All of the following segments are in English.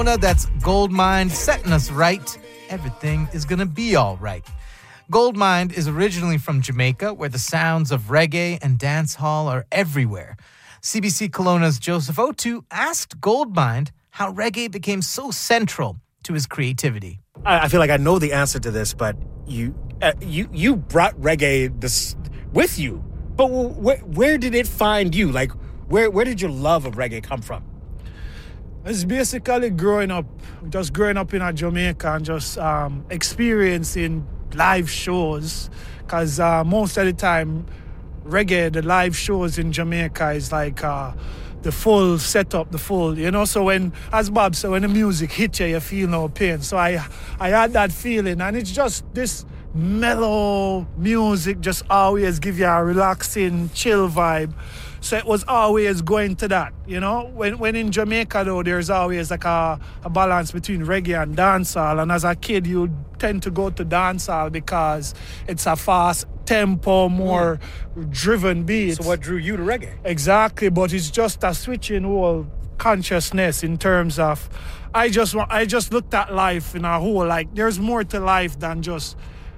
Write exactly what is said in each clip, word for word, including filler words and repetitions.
That's Goldmind setting us right. Everything is gonna be all right. Goldmind is originally from Jamaica, where the sounds of reggae and dancehall are everywhere. C B C Kelowna's Joseph Otu asked Goldmind how reggae became so central to his creativity. I feel like I know the answer to this, but you uh, you you brought reggae this with you. But where where did it find you? Like, where where did your love of reggae come from? It's basically growing up, just growing up in a Jamaica and just um, experiencing live shows. Because uh, most of the time, reggae, the live shows in Jamaica is like uh, the full setup, the full, you know. So when, as Bob said, when the music hits you, you feel no pain. So I, I had that feeling, and it's just this mellow music just always give you a relaxing, chill vibe. So it was always going to that, you know. When when in Jamaica, though, there's always like a, a balance between reggae and dancehall. And as a kid, you tend to go to dancehall because it's a fast tempo, more mm. driven beat. So what drew you to reggae? Exactly, but it's just a switching whole consciousness in terms of, I just I just looked at life in a whole, like there's more to life than just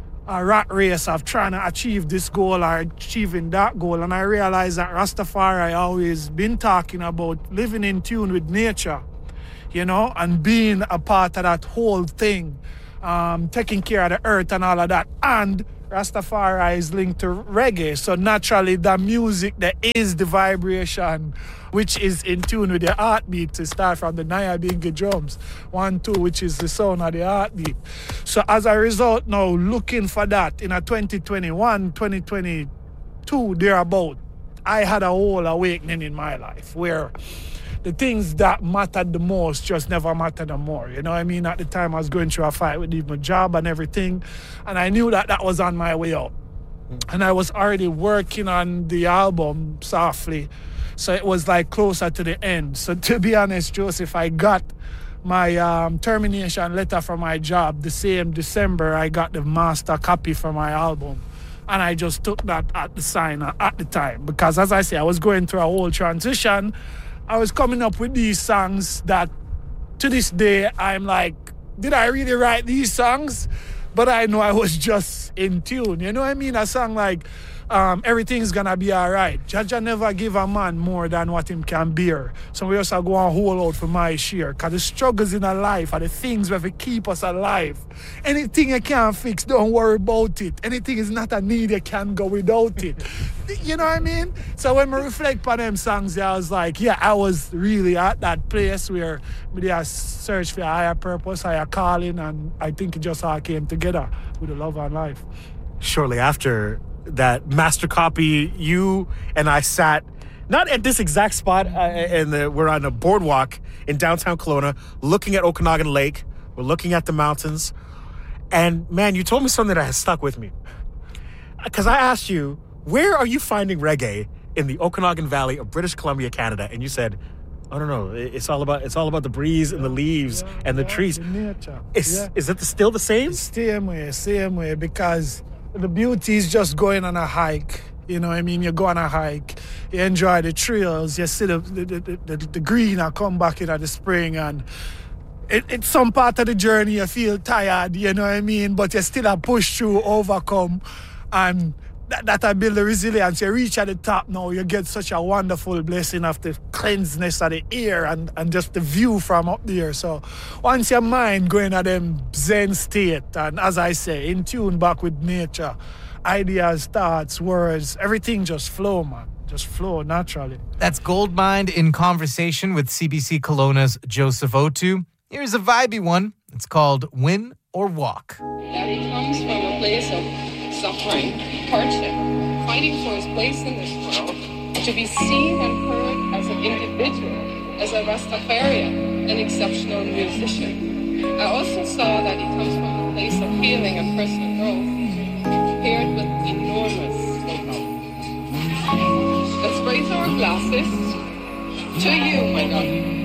a rat race of trying to achieve this goal or achieving that goal. And I realized that Rastafari always been talking about living in tune with nature, you know, and being a part of that whole thing, um, taking care of the earth and all of that. And Rastafari is linked to reggae. So naturally, the music that is the vibration, which is in tune with the heartbeat, to start from the Nyabingi drums, one, two, which is the sound of the heartbeat. So as a result, now looking for that in a twenty twenty-one, twenty twenty-two, thereabout, I had a whole awakening in my life where the things that mattered the most just never mattered no more. You know what I mean? At the time, I was going through a fight with my job and everything, and I knew that that was on my way out. And I was already working on the album softly, so it was like closer to the end. So to be honest, Joseph, I got my um, termination letter from my job the same December. I got the master copy for my album. And I just took that at the sign at the time. Because as I say, I was going through a whole transition. I was coming up with these songs that to this day, I'm like, did I really write these songs? But I know I was just in tune. You know what I mean? A song like um, Everything's Gonna Be Alright. Jaja never give a man more than what him can bear. So we also go and hold out for my share. Because the struggles in our life are the things that will keep us alive. Anything you can't fix, don't worry about it. Anything is not a need, you can't go without it. You know what I mean? So when I reflect on them songs, I was like, yeah, I was really at that place where I searched for a higher purpose, higher calling, and I think it just all came together with the love and life. Shortly after that master copy, you and I sat, not at this exact spot, uh, and the, we're on a boardwalk in downtown Kelowna, looking at Okanagan Lake. We're looking at the mountains. And man, you told me something that has stuck with me. Because I asked you, where are you finding reggae in the Okanagan Valley of British Columbia, Canada? And you said, I don't know. It's all about it's all about the breeze and the leaves yeah, and the yeah, trees. The nature. Is yeah. is it the, still the same? The same way, same way. Because the beauty is just going on a hike. You know what I mean? You go on a hike, you enjoy the trails, you see the the, the, the, the green and come back in the spring, and it, it's some part of the journey you feel tired, you know what I mean? But you still a push through, overcome, and that, that I build the resilience. You reach at the top now, you get such a wonderful blessing of the cleanseness of the air and, and just the view from up there. So once your mind going at them zen state, and as I say, in tune back with nature, ideas, thoughts, words, everything just flow, man. Just flow naturally. That's Goldmind in conversation with C B C Kelowna's Joseph Otu. Here's a vibey one. It's called Win or Walk. That he comes from a place of suffering, hardship, fighting for his place in this world, to be seen and heard as an individual, as a Rastafarian, an exceptional musician. I also saw that he comes from a place of healing and personal growth, paired with enormous know-how. Let's raise our glasses to you, my God.